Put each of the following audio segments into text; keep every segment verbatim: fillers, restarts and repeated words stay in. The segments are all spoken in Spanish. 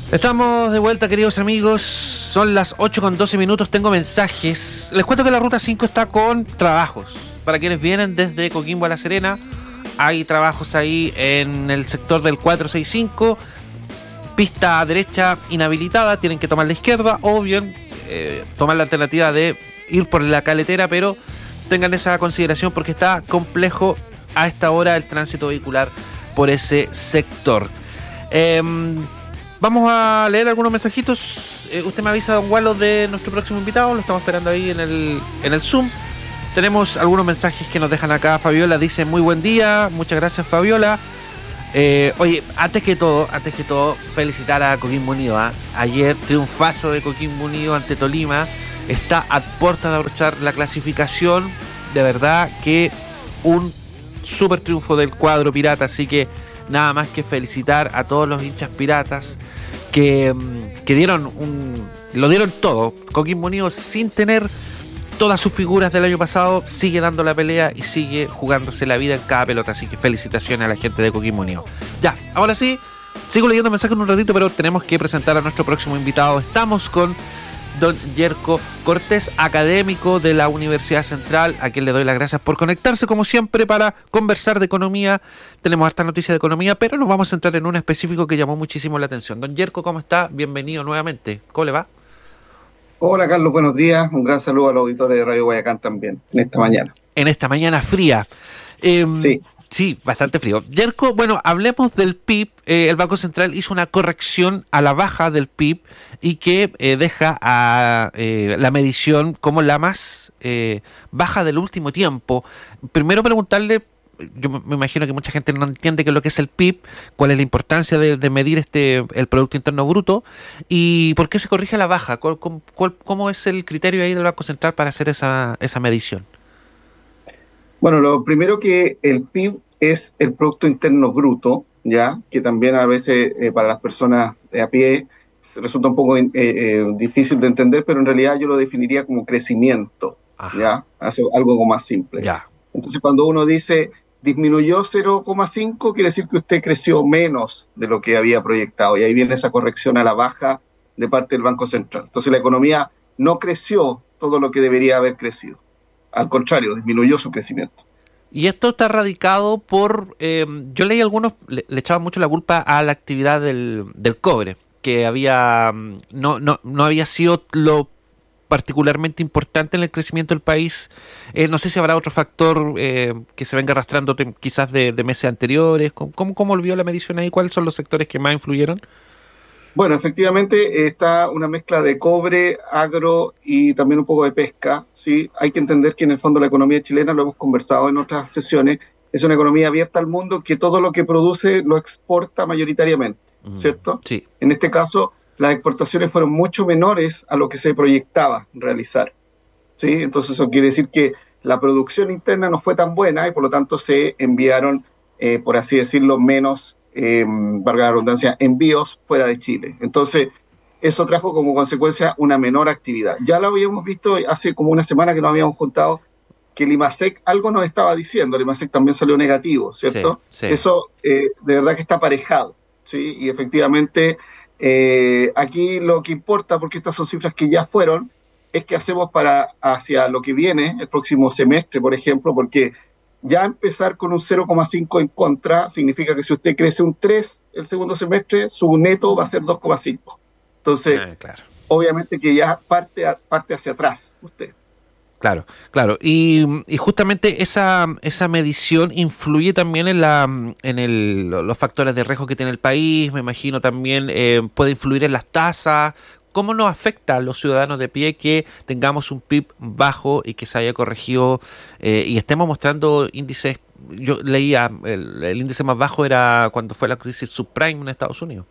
Estamos de vuelta, queridos amigos. Son las ocho con doce minutos. Tengo mensajes. Les cuento que la Ruta cinco está con trabajos. Para quienes vienen desde Coquimbo a La Serena, hay trabajos ahí en el sector del cuatrocientos sesenta y cinco. Pista derecha inhabilitada, tienen que tomar la izquierda o bien eh, tomar la alternativa de ir por la caletera, pero tengan esa consideración porque está complejo a esta hora el tránsito vehicular por ese sector. Eh, Vamos a leer algunos mensajitos. Eh, usted me avisa, don Wallo, de nuestro próximo invitado. Lo estamos esperando ahí en el, en el Zoom. Tenemos algunos mensajes que nos dejan acá. Fabiola dice: muy buen día. Muchas gracias, Fabiola. Eh, oye, antes que todo, antes que todo, felicitar a Coquimbo Unido. ¿eh? Ayer, triunfazo de Coquimbo Unido ante Tolima. Está a puerta de abrochar la clasificación. De verdad que un súper triunfo del cuadro pirata. Así que nada más que felicitar a todos los hinchas piratas que, que dieron un, lo dieron todo. Coquimbo Unido, sin tener todas sus figuras del año pasado, sigue dando la pelea y sigue jugándose la vida en cada pelota. Así que felicitaciones a la gente de Coquimbo Unido. Ya, ahora sí, sigo leyendo mensajes en un ratito, pero tenemos que presentar a nuestro próximo invitado. Estamos con don Yerko Cortés, académico de la Universidad Central, a quien le doy las gracias por conectarse como siempre para conversar de economía. Tenemos harta noticia de economía, pero nos vamos a centrar en un específico que llamó muchísimo la atención. Don Yerko, ¿cómo está? Bienvenido nuevamente. ¿Cómo le va? Hola Carlos, buenos días. Un gran saludo a los auditores de Radio Guayacán también, en esta mañana. En esta mañana fría. Eh, sí. Sí, bastante frío. Yerko, bueno, hablemos del P I B. Eh, el Banco Central hizo una corrección a la baja del P I B y que eh, deja a eh, la medición como la más eh, baja del último tiempo. Primero preguntarle, yo me imagino que mucha gente no entiende qué es lo que es el P I B, cuál es la importancia de, de medir este el Producto Interno Bruto y por qué se corrige a la baja. ¿Cuál, cuál, ¿Cómo es el criterio ahí del Banco Central para hacer esa, esa medición? Bueno, lo primero que el P I B es el Producto Interno Bruto, ya que también a veces eh, para las personas de a pie resulta un poco eh, eh, difícil de entender, pero en realidad yo lo definiría como crecimiento. Ajá. Ya, hace algo más simple. Ya. Entonces, cuando uno dice disminuyó cero coma cinco, quiere decir que usted creció menos de lo que había proyectado, y ahí viene esa corrección a la baja de parte del Banco Central. Entonces, la economía no creció todo lo que debería haber crecido. Al contrario, disminuyó su crecimiento. Y esto está radicado por, eh, yo leí algunos, le, le echaban mucho la culpa a la actividad del, del cobre, que había no, no, no había sido lo particularmente importante en el crecimiento del país. Eh, no sé si habrá otro factor eh, que se venga arrastrando te, quizás de, de meses anteriores. ¿Cómo, ¿Cómo olvidó la medición ahí? ¿Cuáles son los sectores que más influyeron? Bueno, efectivamente está una mezcla de cobre, agro y también un poco de pesca, ¿sí? Hay que entender que en el fondo la economía chilena, lo hemos conversado en otras sesiones, es una economía abierta al mundo que todo lo que produce lo exporta mayoritariamente, ¿cierto? Sí. En este caso, las exportaciones fueron mucho menores a lo que se proyectaba realizar, ¿sí? Entonces eso quiere decir que la producción interna no fue tan buena y por lo tanto se enviaron, eh, por así decirlo, menos Eh, valga la redundancia, envíos fuera de Chile. Entonces, eso trajo como consecuencia una menor actividad. Ya lo habíamos visto hace como una semana que nos habíamos juntado, que el IMASEC algo nos estaba diciendo, el IMASEC también salió negativo, ¿cierto? Sí, sí. Eso eh, de verdad que está aparejado, ¿sí? Y efectivamente, eh, aquí lo que importa, porque estas son cifras que ya fueron, es que hacemos para hacia lo que viene, el próximo semestre, por ejemplo, porque ya empezar con un cero coma cinco en contra significa que si usted crece un tres el segundo semestre, su neto va a ser dos coma cinco. Entonces, ah, claro. Obviamente que ya parte, a, parte hacia atrás usted. Claro, claro. Y, y justamente esa, esa medición influye también en, la, en el, los factores de riesgo que tiene el país, me imagino también eh, puede influir en las tasas. ¿Cómo nos afecta a los ciudadanos de pie que tengamos un P I B bajo y que se haya corregido eh, y estemos mostrando índices? Yo leía, el, el índice más bajo era cuando fue la crisis subprime en Estados Unidos.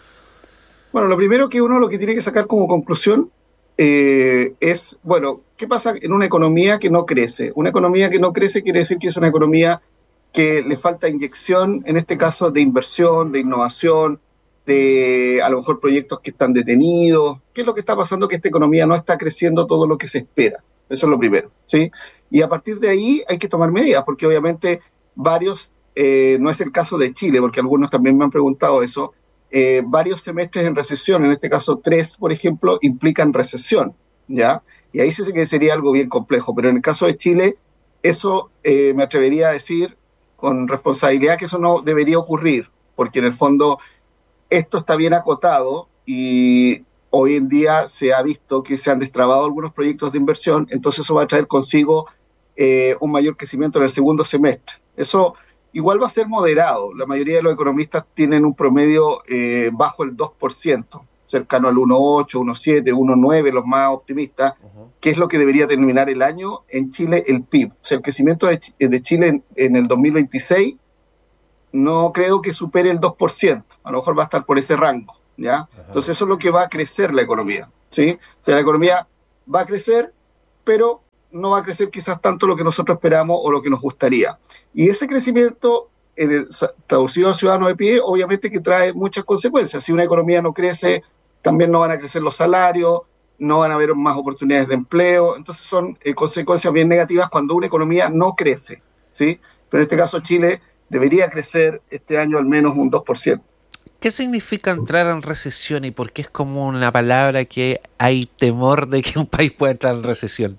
Bueno, lo primero que uno lo que tiene que sacar como conclusión eh, es, bueno, ¿qué pasa en una economía que no crece? Una economía que no crece quiere decir que es una economía que le falta inyección, en este caso de inversión, de innovación, de a lo mejor proyectos que están detenidos. ¿Qué es lo que está pasando? Que esta economía no está creciendo todo lo que se espera. Eso es lo primero, ¿sí? Y a partir de ahí hay que tomar medidas, porque obviamente varios, eh, no es el caso de Chile, porque algunos también me han preguntado eso, eh, varios semestres en recesión, en este caso tres, por ejemplo, implican recesión, ¿ya? Y ahí sí que sería algo bien complejo, pero en el caso de Chile, eso eh, me atrevería a decir con responsabilidad que eso no debería ocurrir, porque en el fondo esto está bien acotado y hoy en día se ha visto que se han destrabado algunos proyectos de inversión, entonces eso va a traer consigo eh, un mayor crecimiento en el segundo semestre. Eso igual va a ser moderado. La mayoría de los economistas tienen un promedio eh, bajo el dos por ciento, cercano al uno coma ocho, uno coma siete, uno coma nueve, los más optimistas, uh-huh. que es lo que debería terminar el año en Chile el P I B. O sea, el crecimiento de, de Chile en, en el dos mil veintiséis no creo que supere el dos por ciento. A lo mejor va a estar por ese rango, ¿ya? Uh-huh. Entonces eso es lo que va a crecer la economía, ¿sí? O sea, la economía va a crecer, pero no va a crecer quizás tanto lo que nosotros esperamos o lo que nos gustaría. Y ese crecimiento, en el, traducido al ciudadano de pie, obviamente que trae muchas consecuencias. Si una economía no crece, también no van a crecer los salarios, no van a haber más oportunidades de empleo. Entonces son eh, consecuencias bien negativas cuando una economía no crece, ¿sí? Pero en este caso Chile debería crecer este año al menos un dos por ciento. ¿Qué significa entrar en recesión y por qué es como una palabra que hay temor de que un país pueda entrar en recesión?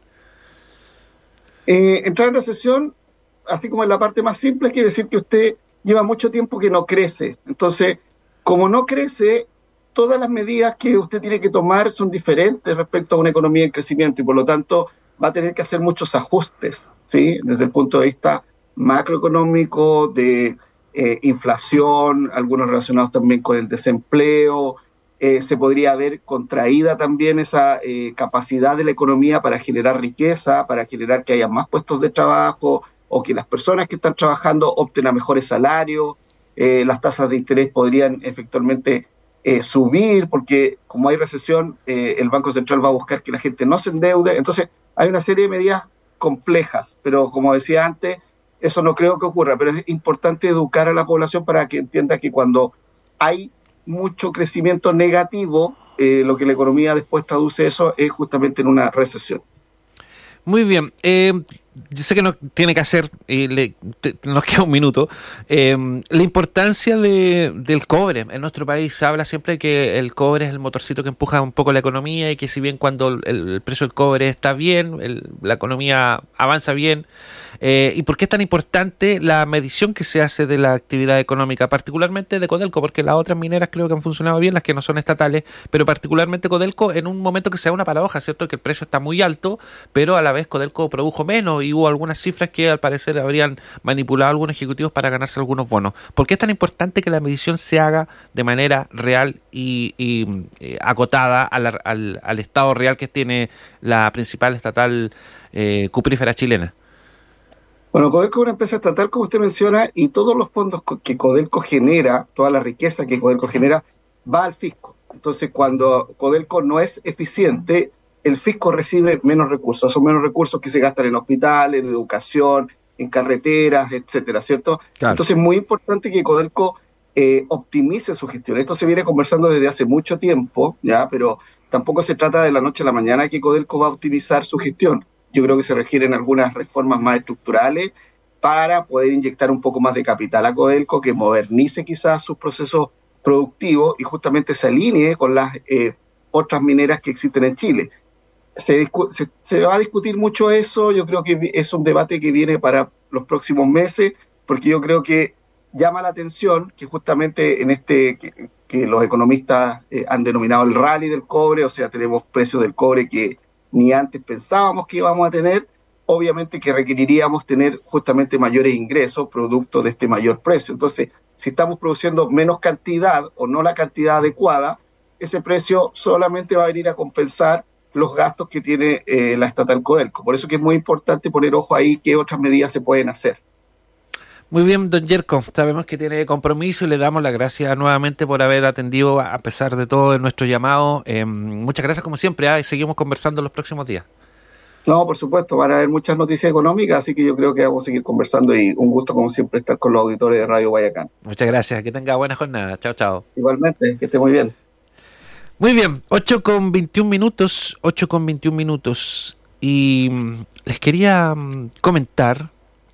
Eh, entrar en recesión, así como en la parte más simple, quiere decir que usted lleva mucho tiempo que no crece. Entonces, como no crece, todas las medidas que usted tiene que tomar son diferentes respecto a una economía en crecimiento y por lo tanto va a tener que hacer muchos ajustes, ¿sí? Desde el punto de vista macroeconómico, de eh, inflación, algunos relacionados también con el desempleo. Eh, se podría ver contraída también esa eh, capacidad de la economía para generar riqueza, para generar que haya más puestos de trabajo o que las personas que están trabajando obtengan mejores salarios. Eh, las tasas de interés podrían efectivamente eh, subir porque como hay recesión, eh, el Banco Central va a buscar que la gente no se endeude. Entonces hay una serie de medidas complejas, pero como decía antes, eso no creo que ocurra, pero es importante educar a la población para que entienda que cuando hay mucho crecimiento negativo, eh, lo que la economía después traduce eso es justamente en una recesión. Muy bien, eh, yo sé que no tiene que hacer, eh, le, te, nos queda un minuto, eh, la importancia de, del cobre. En nuestro país se habla siempre que el cobre es el motorcito que empuja un poco la economía y que si bien cuando el, el precio del cobre está bien, el, la economía avanza bien. Eh, ¿Y por qué es tan importante la medición que se hace de la actividad económica, particularmente de Codelco? Porque las otras mineras creo que han funcionado bien, las que no son estatales, pero particularmente Codelco en un momento que sea una paradoja, ¿cierto? Que el precio está muy alto, pero a la vez Codelco produjo menos y hubo algunas cifras que al parecer habrían manipulado algunos ejecutivos para ganarse algunos bonos. ¿Por qué es tan importante que la medición se haga de manera real y, y eh, acotada a la, al, al estado real que tiene la principal estatal eh, cuprífera chilena? Bueno, Codelco es una empresa estatal, como usted menciona, y todos los fondos que Codelco genera, toda la riqueza que Codelco genera, va al fisco. Entonces, cuando Codelco no es eficiente, el fisco recibe menos recursos. Son menos recursos que se gastan en hospitales, en educación, en carreteras, etcétera, ¿cierto? Claro. Entonces, es muy importante que Codelco eh, optimice su gestión. Esto se viene conversando desde hace mucho tiempo, ya, pero tampoco se trata de la noche a la mañana que Codelco va a optimizar su gestión. Yo creo que se requieren algunas reformas más estructurales para poder inyectar un poco más de capital a Codelco, que modernice quizás sus procesos productivos y justamente se alinee con las eh, otras mineras que existen en Chile. Se, se, se va a discutir mucho eso, yo creo que es un debate que viene para los próximos meses, porque yo creo que llama la atención que justamente en este, que, que los economistas eh, han denominado el rally del cobre, o sea, tenemos precios del cobre que ni antes pensábamos que íbamos a tener, obviamente que requeriríamos tener justamente mayores ingresos producto de este mayor precio. Entonces, si estamos produciendo menos cantidad o no la cantidad adecuada, ese precio solamente va a venir a compensar los gastos que tiene eh, la estatal Codelco. Por eso que es muy importante poner ojo ahí qué otras medidas se pueden hacer. Muy bien, don Yerko, sabemos que tiene compromiso y le damos las gracias nuevamente por haber atendido a pesar de todo nuestro llamado. Eh, muchas gracias como siempre, ¿eh? Y seguimos conversando los próximos días. No, por supuesto, van a haber muchas noticias económicas, así que yo creo que vamos a seguir conversando y un gusto como siempre estar con los auditores de Radio Guayacán. Muchas gracias, que tenga buena jornada. Chao, chao. Igualmente, que esté muy bien. Muy bien, ocho con veintiún minutos, ocho con veintiún minutos. Y les quería comentar,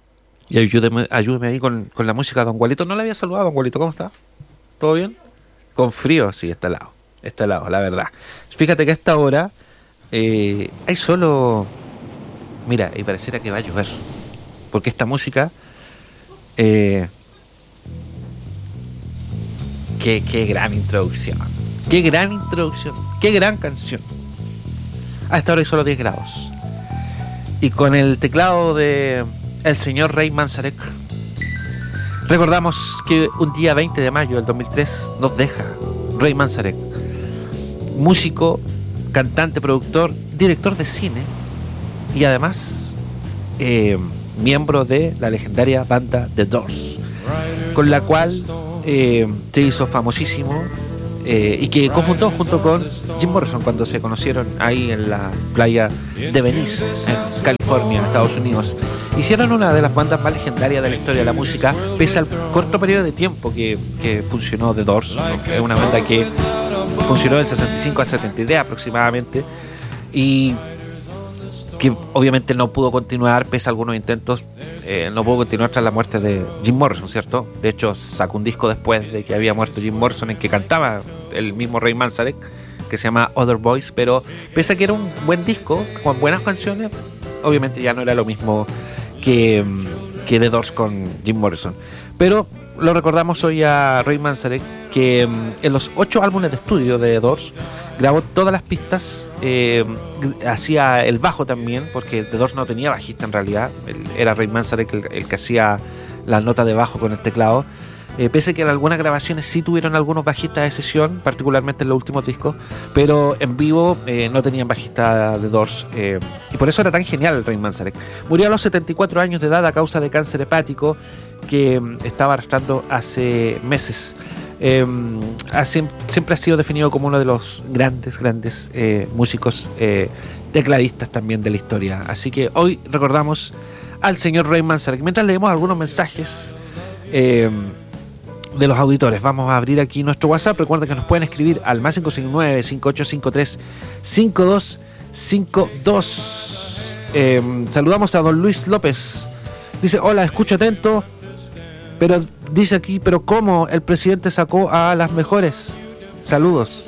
y ayúdeme, ayúdeme ahí con, con la música, don Gualito. No le había saludado, don Gualito, ¿cómo está? ¿Todo bien? Con frío, sí, está helado. Está helado, la verdad. Fíjate que a esta hora eh, hay solo... Mira, y pareciera que va a llover. Porque esta música... Eh, qué, qué gran introducción. Qué gran introducción. Qué gran canción. A esta hora hay solo diez grados. Y con el teclado de el señor Ray Manzarek, recordamos que un día veinte de mayo del dos mil tres nos deja Ray Manzarek, músico, cantante, productor, director de cine y además eh, miembro de la legendaria banda The Doors, con la cual eh, se hizo famosísimo eh, y que cofundó junto con Jim Morrison cuando se conocieron ahí en la playa de Venice, en California, Estados Unidos. Hicieron una de las bandas más legendarias de la historia de la música, pese al corto periodo de tiempo que, que funcionó The Doors, ¿no? Es una banda que funcionó del sesenta y cinco al setenta y tres aproximadamente, y que obviamente no pudo continuar, pese a algunos intentos, eh, no pudo continuar tras la muerte de Jim Morrison, ¿cierto? De hecho, sacó un disco después de que había muerto Jim Morrison en que cantaba el mismo Ray Manzarek, que se llama Other Boys, pero pese a que era un buen disco, con buenas canciones, obviamente ya no era lo mismo que, que The Doors con Jim Morrison. Pero lo recordamos hoy a Ray Manzarek, que en los ocho álbumes de estudio de The Doors grabó todas las pistas, eh, hacía el bajo también, porque The Doors no tenía bajista en realidad, era Ray Manzarek el, el que hacía la nota de bajo con el teclado. Eh, pese a que en algunas grabaciones sí tuvieron algunos bajistas de sesión, particularmente en los últimos discos, pero en vivo eh, no tenían bajista de Doors, eh, y por eso era tan genial el Ray Manzarek. Murió a los setenta y cuatro años de edad a causa de cáncer hepático que eh, estaba arrastrando hace meses. Eh, así, siempre ha sido definido como uno de los grandes, grandes eh, músicos eh, tecladistas también de la historia. Así que hoy recordamos al señor Ray Manzarek. Mientras leemos algunos mensajes eh, de los auditores, vamos a abrir aquí nuestro WhatsApp. Recuerden que nos pueden escribir al más cinco cinco nueve, cinco ocho cinco tres, cinco dos cinco dos. Eh, saludamos a don Luis López. Dice: hola, escucho atento. Pero dice aquí, pero ¿cómo el presidente sacó a las mejores? Saludos.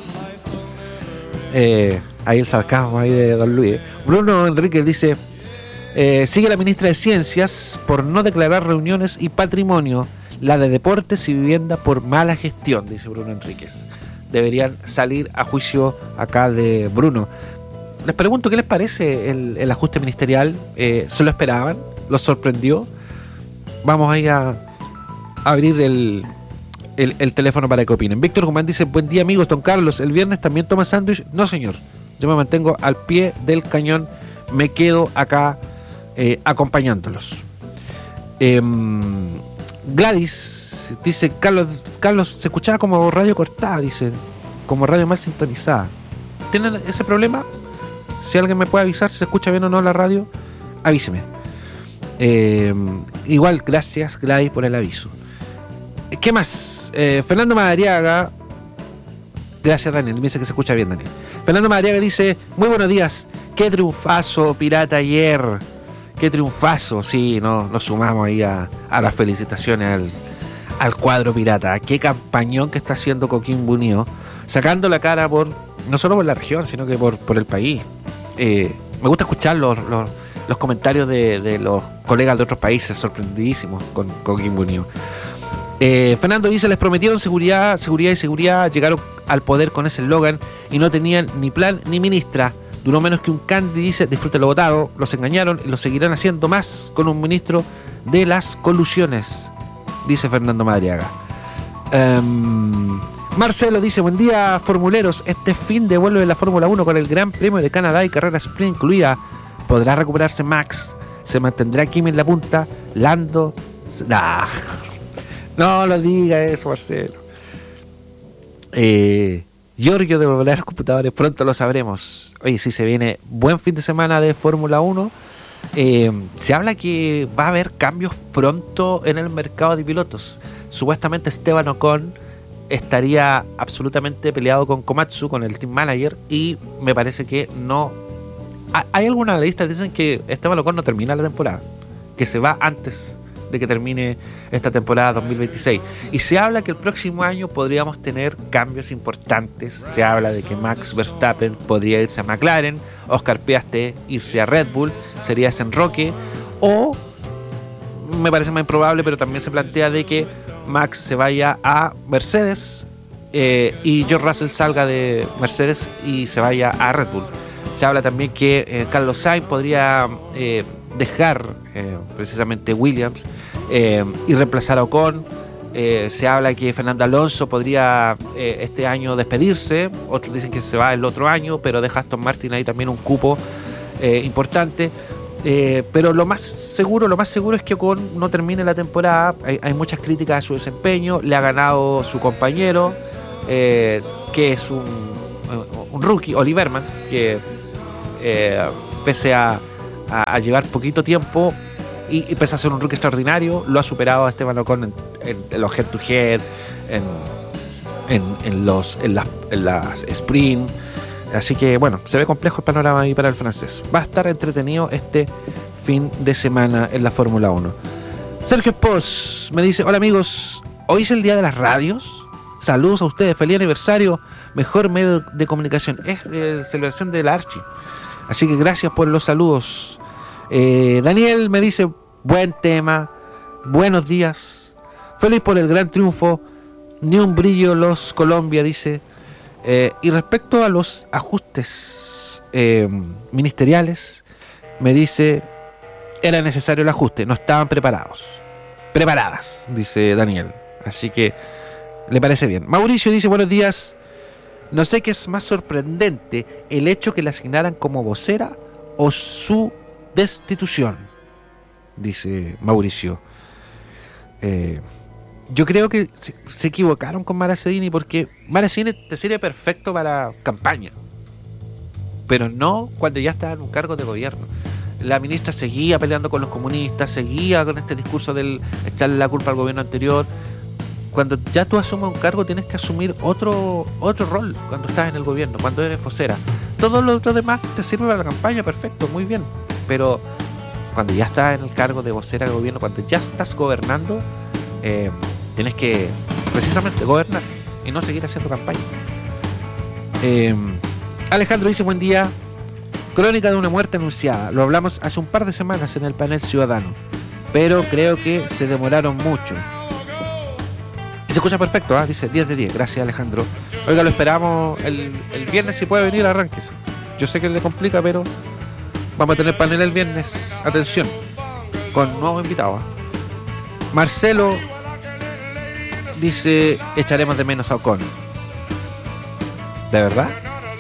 Eh, ahí el sarcasmo ahí de don Luis. Bruno Enrique dice: eh, sigue la ministra de Ciencias por no declarar reuniones y patrimonio, la de deportes y vivienda por mala gestión, dice Bruno Enríquez. Deberían salir a juicio acá de Bruno. Les pregunto, ¿qué les parece el, el ajuste ministerial? Eh, ¿Se lo esperaban? ¿Los sorprendió? Vamos ahí a, a abrir el, el, el teléfono para que opinen. Víctor Guzmán dice: buen día amigos, don Carlos, ¿el viernes también toma sándwich? No señor, yo me mantengo al pie del cañón, me quedo acá eh, acompañándolos. eh, Gladys dice: Carlos, Carlos, se escuchaba como radio cortada, dice, como radio mal sintonizada. ¿Tienen ese problema? Si alguien me puede avisar si se escucha bien o no la radio, avíseme. Eh, igual, gracias Gladys por el aviso. ¿Qué más? Eh, Fernando Madariaga. Gracias Daniel, me dice que se escucha bien Daniel. Fernando Madariaga dice: muy buenos días, qué triunfazo Pirata ayer. Qué triunfazo, sí, no, nos sumamos ahí a, a las felicitaciones al, al cuadro pirata. Qué campañón que está haciendo Coquimbo Unido, sacando la cara por, no solo por la región, sino que por, por el país. Eh, me gusta escuchar los, los, los comentarios de, de los colegas de otros países, sorprendidísimos con Coquimbo Unido. Eh, Fernando dice: les prometieron seguridad, seguridad y seguridad, llegaron al poder con ese eslogan y no tenían ni plan ni ministra. Duró menos que un candy, dice, disfrute lo votado, los engañaron y lo seguirán haciendo más con un ministro de las colusiones, dice Fernando Madariaga. Um, Marcelo dice: buen día formuleros, este fin de vuelo de la Fórmula uno con el Gran Premio de Canadá y carrera sprint incluida. ¿Podrá recuperarse Max? ¿Se mantendrá Kimi en la punta? Lando... Nah. No lo diga eso, Marcelo. Eh... Giorgio devolverá los computadores, pronto lo sabremos. Oye, sí, se viene buen fin de semana de Fórmula uno. Eh, se habla que va a haber cambios pronto en el mercado de pilotos. Supuestamente Esteban Ocon estaría absolutamente peleado con Komatsu, con el team manager, y me parece que no... Hay algunas analistas que dicen que Esteban Ocon no termina la temporada, que se va antes de que termine esta temporada dos mil veintiséis. Y se habla que el próximo año podríamos tener cambios importantes. Se habla de que Max Verstappen podría irse a McLaren, Oscar Piastri irse a Red Bull, sería ese enroque, o me parece más improbable, pero también se plantea de que Max se vaya a Mercedes eh, y George Russell salga de Mercedes y se vaya a Red Bull. Se habla también que eh, Carlos Sainz podría eh, dejar eh, precisamente Williams eh, y reemplazar a Ocon. Eh, se habla que Fernando Alonso podría eh, este año despedirse. Otros dicen que se va el otro año, pero deja Aston Martin ahí también un cupo eh, importante. Eh, pero lo más seguro, lo más seguro es que Ocon no termine la temporada. Hay, hay muchas críticas a su desempeño. Le ha ganado su compañero, eh, que es un, un rookie, Oliver Mann, que eh, pese a, a, a llevar poquito tiempo y, y pese a ser un rookie extraordinario, lo ha superado a Esteban Ocon en, en, en los head to head, en, en, en los en las, en las sprint. Así que bueno, se ve complejo el panorama ahí para el francés. Va a estar entretenido este fin de semana en la Fórmula uno. Sergio Pos me dice: hola amigos, hoy es el día de las radios. Saludos a ustedes, feliz aniversario, mejor medio de comunicación. Es eh, celebración de la Archie. Así que gracias por los saludos. eh, Daniel me dice: buen tema, buenos días, feliz por el gran triunfo, ni un brillo los Colombia, dice. Eh, y respecto a los ajustes eh, ministeriales, me dice: era necesario el ajuste, no estaban preparados. Preparadas, dice Daniel. Así que le parece bien. Mauricio dice: buenos días. No sé qué es más sorprendente, el hecho que le asignaran como vocera o su destitución, dice Mauricio. Eh, yo creo que se, se equivocaron con Maracedini, porque Maracedini te sirve perfecto para campaña, pero no cuando ya está en un cargo de gobierno. La ministra seguía peleando con los comunistas, seguía con este discurso del echarle la culpa al gobierno anterior. Cuando ya tú asumes un cargo, tienes que asumir otro otro rol cuando estás en el gobierno, cuando eres vocera. Todo lo otro demás te sirve para la campaña, perfecto, muy bien. Pero cuando ya estás en el cargo de vocera de gobierno, cuando ya estás gobernando, eh, tienes que precisamente gobernar y no seguir haciendo campaña. Eh, Alejandro dice: buen día. Crónica de una muerte anunciada. Lo hablamos hace un par de semanas en el panel ciudadano, pero creo que se demoraron mucho. Y se escucha perfecto, ¿eh? Dice diez de diez. Gracias, Alejandro. Oiga, lo esperamos el, el viernes, si puede venir, arránquese. Yo sé que le complica, pero vamos a tener panel el viernes. Atención, con nuevos invitados. Marcelo dice: echaremos de menos a Ocon. ¿De verdad?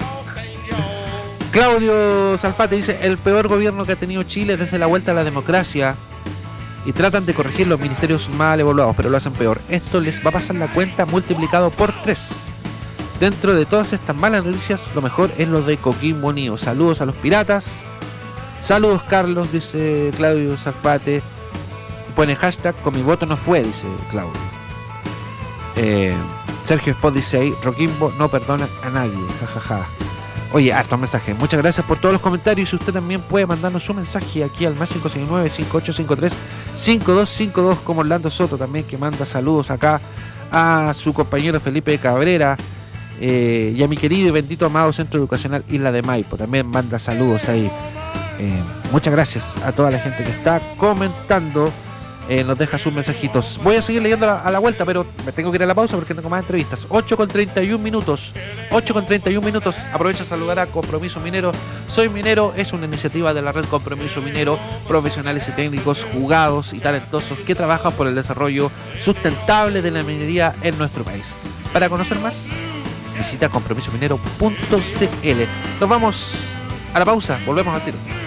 Claudio Salfate dice: el peor gobierno que ha tenido Chile desde la vuelta a la democracia. Y tratan de corregir los ministerios mal evaluados, pero lo hacen peor. Esto les va a pasar la cuenta multiplicado por tres. Dentro de todas estas malas noticias, lo mejor es lo de Coquimbo Unido. Saludos a los piratas. Saludos, Carlos, dice Claudio Salfate. Pone hashtag: con mi voto no fue, dice Claudio. eh, Sergio Spot dice ahí: Coquimbo no perdona a nadie, jajaja. Ja, ja. Oye, hartos mensajes. Muchas gracias por todos los comentarios. Y usted también puede mandarnos un mensaje aquí al más cinco seis nueve, cinco ocho cinco tres, cinco dos cinco dos, como Orlando Soto también, que manda saludos acá a su compañero Felipe Cabrera, eh, y a mi querido y bendito amado Centro Educacional Isla de Maipo. También manda saludos ahí. Eh, muchas gracias a toda la gente que está comentando. Eh, nos deja sus mensajitos. Voy a seguir leyendo a la, a la vuelta, pero me tengo que ir a la pausa porque tengo más entrevistas. ocho con treinta y un minutos. ocho con treinta y un minutos. Aprovecho a saludar a Compromiso Minero. Soy Minero es una iniciativa de la red Compromiso Minero. Profesionales y técnicos jugados y talentosos que trabajan por el desarrollo sustentable de la minería en nuestro país. Para conocer más, visita compromiso minero punto c l. Nos vamos a la pausa. Volvemos al tiro.